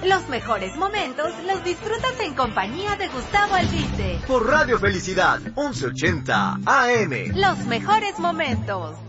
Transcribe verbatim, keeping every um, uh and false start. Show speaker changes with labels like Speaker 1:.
Speaker 1: Los mejores momentos los disfrutas en compañía de Gustavo Albite.
Speaker 2: Por Radio Felicidad, once ochenta A M.
Speaker 1: Los mejores momentos.